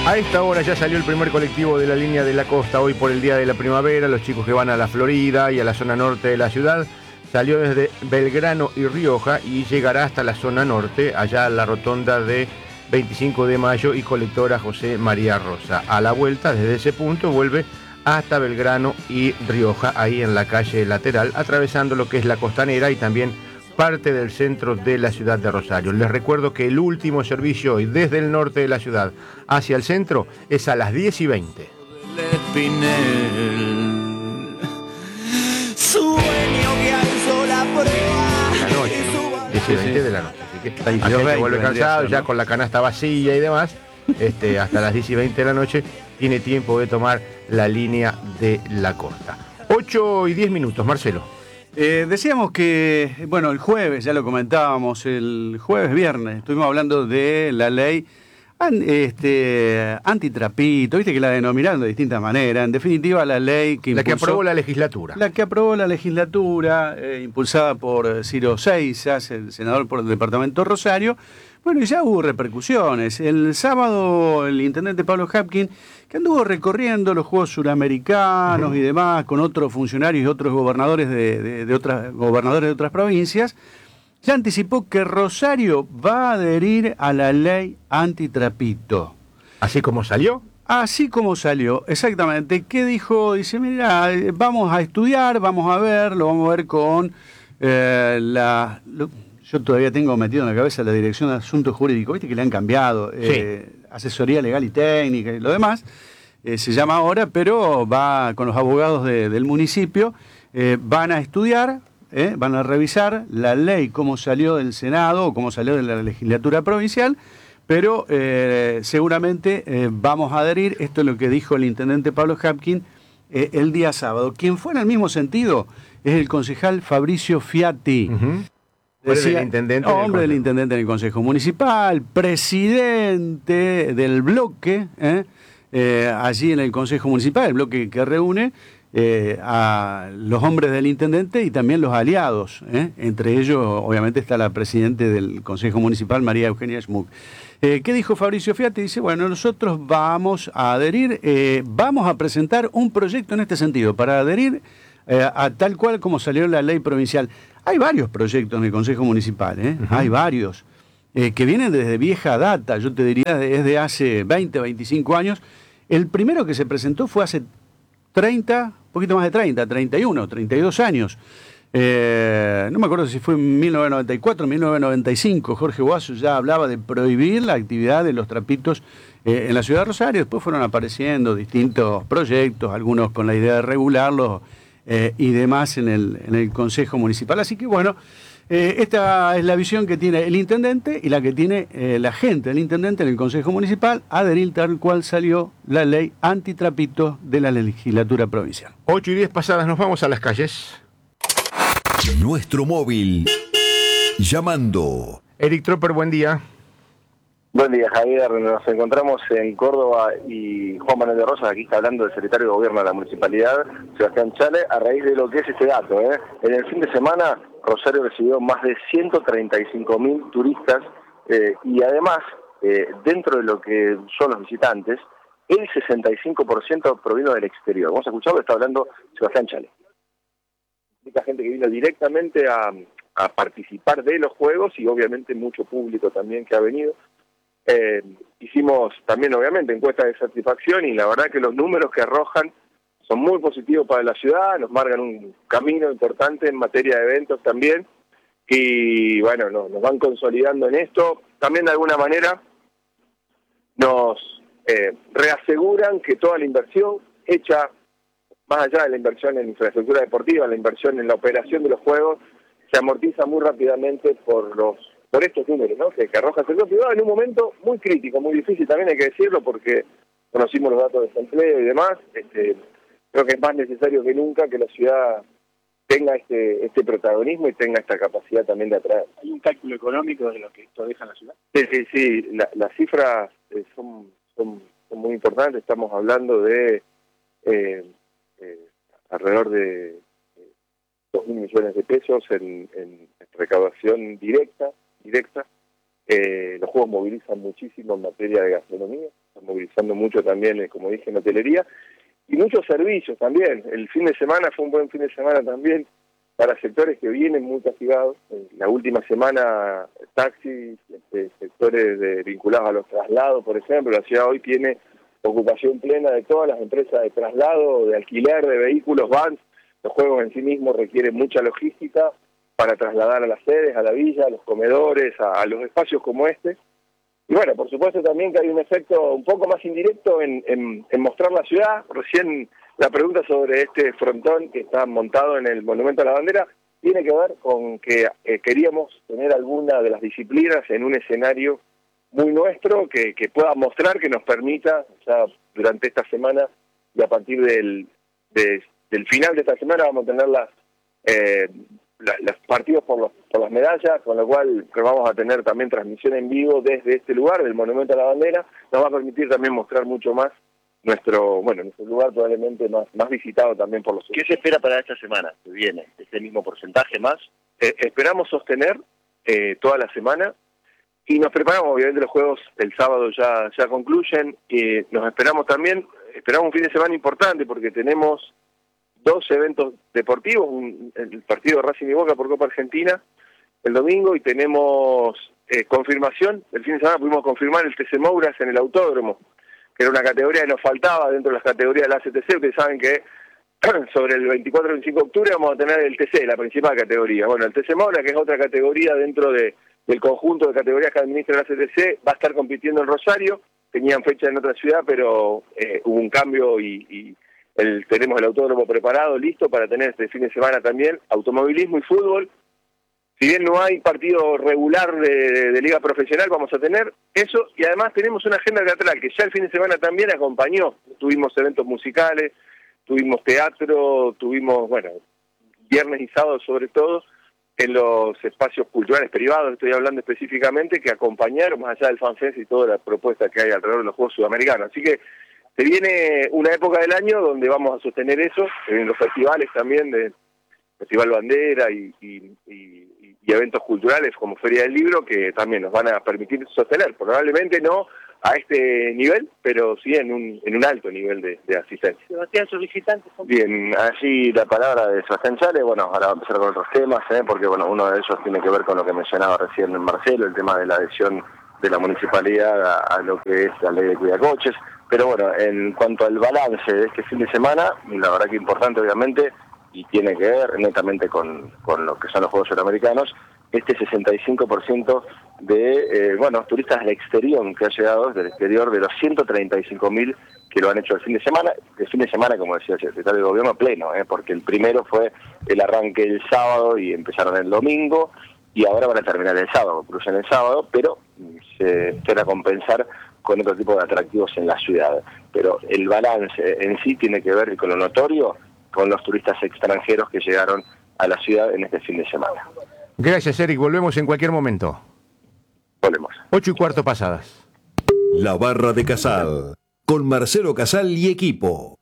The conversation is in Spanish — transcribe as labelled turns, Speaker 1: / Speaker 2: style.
Speaker 1: A esta hora ya salió el primer colectivo de la línea de la costa, hoy por el Día de la Primavera. Los chicos que van a la Florida y a la zona norte de la ciudad. Salió desde Belgrano y Rioja y llegará hasta la zona norte, allá a la rotonda de 25 de mayo y colectora José María Rosa. A la vuelta, desde ese punto, vuelve hasta Belgrano y Rioja, ahí en la calle lateral, atravesando lo que es la Costanera y también parte del centro de la ciudad de Rosario. Les recuerdo que el último servicio hoy desde el norte de la ciudad hacia el centro es a las 10:20.
Speaker 2: Sueño que alzó la prueba.
Speaker 1: La noche, ¿no? 10:20 de la noche. Así que la gente vuelve cansado, ya con la canasta vacía y demás. Hasta las 10:20 de la noche tiene tiempo de tomar la línea de la costa. 8:10, Marcelo.
Speaker 3: Decíamos que, bueno, el jueves, ya lo comentábamos, el jueves, viernes, estuvimos hablando de la ley antitrapito, viste que la denominaron de distintas maneras. En definitiva, la ley que
Speaker 1: impulsó, la que aprobó la legislatura.
Speaker 3: La que aprobó la legislatura, impulsada por Ciro Seixas, el senador por el departamento Rosario. Bueno, y ya hubo repercusiones. El sábado, el intendente Pablo Hapkin, que anduvo recorriendo los Juegos Suramericanos y demás, con otros funcionarios y otros gobernadores de otras provincias, ya anticipó que Rosario va a adherir a la ley antitrapito.
Speaker 1: ¿Así como salió?
Speaker 3: Así como salió, exactamente. ¿Qué dijo? Dice, mira, vamos a estudiar, vamos a ver, lo vamos a ver con yo todavía tengo metido en la cabeza la Dirección de Asuntos Jurídicos, viste que le han cambiado, sí. Asesoría Legal y Técnica y lo demás, se llama ahora, pero va con los abogados del municipio, van a estudiar, van a revisar la ley, cómo salió del Senado o cómo salió de la legislatura provincial, pero seguramente vamos a adherir. Esto es lo que dijo el intendente Pablo Hapkin el día sábado. Quien fue en el mismo sentido es el concejal Fabricio Fiati.
Speaker 1: Decía, del intendente
Speaker 3: hombre del intendente en el Consejo Municipal, presidente del bloque, allí en el Consejo Municipal, el bloque que reúne a los hombres del intendente y también los aliados. Entre ellos, obviamente, está la presidenta del Consejo Municipal, María Eugenia Schmuck. ¿Qué dijo Fabricio Fiati? Dice, bueno, nosotros vamos a adherir, vamos a presentar un proyecto en este sentido, para adherir a tal cual como salió la ley provincial. Hay varios proyectos en el Consejo Municipal, hay varios, que vienen desde vieja data, yo te diría desde hace 20, 25 años. El primero que se presentó fue hace 30, un poquito más de 30, 31, 32 años. No me acuerdo si fue en 1994, 1995, Jorge Guaso ya hablaba de prohibir la actividad de los trapitos en la ciudad de Rosario. Después fueron apareciendo distintos proyectos, algunos con la idea de regularlos, y demás en el Consejo Municipal. Así que bueno, esta es la visión que tiene el intendente y la que tiene la gente del intendente en el Consejo Municipal, adherir tal cual salió la ley antitrapito de la legislatura provincial.
Speaker 1: 8:10 pasadas, nos vamos a las calles.
Speaker 4: Nuestro móvil. Llamando.
Speaker 1: Eric Tropper, buen día.
Speaker 5: Buen día, Javier. Nos encontramos en Córdoba y Juan Manuel de Rosas, aquí está hablando del secretario de Gobierno de la Municipalidad, Sebastián Chale, a raíz de lo que es este dato. En el fin de semana, Rosario recibió más de 135.000 turistas y además, dentro de lo que son los visitantes, el 65% provino del exterior. Vamos a escucharlo, está hablando Sebastián Chale. Mucha gente que vino directamente a participar de los Juegos y obviamente mucho público también que ha venido. Hicimos también obviamente encuestas de satisfacción y la verdad que los números que arrojan son muy positivos para la ciudad, nos marcan un camino importante en materia de eventos también y bueno, nos van consolidando en esto. También de alguna manera nos reaseguran que toda la inversión hecha, más allá de la inversión en infraestructura deportiva, la inversión en la operación de los Juegos, se amortiza muy rápidamente por estos números, ¿no? que arroja el sector privado en un momento muy crítico, muy difícil, también hay que decirlo, porque conocimos los datos de desempleo y demás. Creo que es más necesario que nunca que la ciudad tenga este protagonismo y tenga esta capacidad también de atraer.
Speaker 6: ¿Hay un cálculo económico de lo que esto deja en la ciudad?
Speaker 5: Sí, las cifras son muy importantes. Estamos hablando de alrededor de 2.000 millones de pesos en recaudación directa, Los juegos movilizan muchísimo en materia de gastronomía, están movilizando mucho también, como dije, en hotelería, y muchos servicios también. El fin de semana fue un buen fin de semana también para sectores que vienen muy castigados. La última semana, taxis, sectores vinculados a los traslados, por ejemplo. La ciudad hoy tiene ocupación plena de todas las empresas de traslado, de alquiler de vehículos, vans. Los juegos en sí mismos requieren mucha logística para trasladar a las sedes, a la villa, a los comedores, a los espacios como este. Y bueno, por supuesto también que hay un efecto un poco más indirecto en mostrar la ciudad. Recién la pregunta sobre este frontón que está montado en el Monumento a la Bandera tiene que ver con que queríamos tener alguna de las disciplinas en un escenario muy nuestro que pueda mostrar, que nos permita, ya durante esta semana y a partir del final de esta semana vamos a tener los partidos por las medallas, con lo cual vamos a tener también transmisión en vivo desde este lugar, del Monumento a la Bandera. Nos va a permitir también mostrar mucho más nuestro lugar probablemente más visitado también por los...
Speaker 7: ¿Qué se espera para esta semana que viene? ¿Este mismo porcentaje más?
Speaker 5: Esperamos sostener toda la semana y nos preparamos, obviamente los juegos el sábado ya concluyen, y nos esperamos un fin de semana importante porque tenemos 2 eventos deportivos, el partido de Racing y Boca por Copa Argentina el domingo, y tenemos confirmación. El fin de semana pudimos confirmar el TC Mouras en el autódromo, que era una categoría que nos faltaba dentro de las categorías de la ACTC. Ustedes saben que sobre el 24 y 25 de octubre vamos a tener el TC, la principal categoría. Bueno, el TC Mouras, que es otra categoría dentro del conjunto de categorías que administra la ACTC, va a estar compitiendo en Rosario. Tenían fecha en otra ciudad, pero hubo un cambio y tenemos el autódromo preparado, listo para tener este fin de semana también automovilismo y fútbol. Si bien no hay partido regular de liga profesional, vamos a tener eso, y además tenemos una agenda teatral que ya el fin de semana también acompañó. Tuvimos eventos musicales, tuvimos teatro, tuvimos, viernes y sábado sobre todo, en los espacios culturales privados, estoy hablando específicamente, que acompañaron más allá del FanFest y toda la propuesta que hay alrededor de los Juegos Sudamericanos. Así que se viene una época del año donde vamos a sostener eso, en los festivales también, de Festival Bandera y eventos culturales como Feria del Libro, que también nos van a permitir sostener, probablemente no a este nivel, pero sí en un alto nivel de asistencia.
Speaker 7: Sebastián, sus visitantes son...
Speaker 5: Bien, allí la palabra de Sebastián Chale. Ahora vamos a empezar con otros temas, porque uno de ellos tiene que ver con lo que mencionaba recién Marcelo, el tema de la adhesión de la municipalidad a lo que es la ley de cuidacoches. Pero en cuanto al balance de este fin de semana, la verdad que importante obviamente, y tiene que ver netamente con lo que son los Juegos Suramericanos, este 65% de turistas del exterior que ha llegado, del exterior, de los 135.000 que lo han hecho el fin de semana, como decía el secretario de Gobierno, pleno, porque el primero fue el arranque el sábado y empezaron el domingo, y ahora van a terminar el sábado, cruzan el sábado, pero se espera compensar con otro tipo de atractivos en la ciudad. Pero el balance en sí tiene que ver con lo notorio, con los turistas extranjeros que llegaron a la ciudad en este fin de semana.
Speaker 1: Gracias, Eric. Volvemos en cualquier momento.
Speaker 5: Volvemos.
Speaker 1: 8:15 pasadas.
Speaker 4: La Barra de Casal, con Marcelo Casal y equipo.